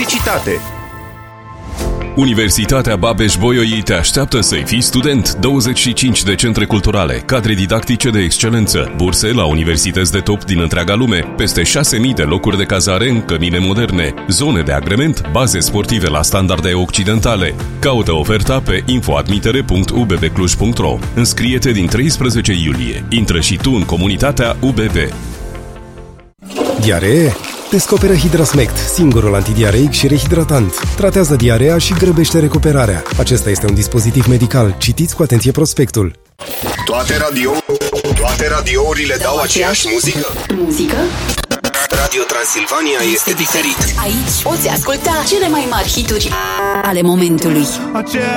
Publicitate. Universitatea Babeș-Bolyai te așteaptă să-i fii student. 25 de centre culturale, cadre didactice de excelență, burse la universități de top din întreaga lume, peste 6.000 de locuri de cazare în cămine moderne, zone de agrement, baze sportive la standarde occidentale. Caută oferta pe infoadmitere.ubbcluj.ro. Înscrie-te din 13 iulie. Intră și tu în comunitatea UBB. Diaree? Descoperă Hidrasmect, singurul antidiareic și rehidratant. Tratează diarea și grăbește recuperarea. Acesta este un dispozitiv medical. Citiți cu atenție prospectul. Toate radiourile dau aceeași muzică? Muzică? Radio Transilvania este diferit. Aici poți asculta cele mai mari hituri ale momentului.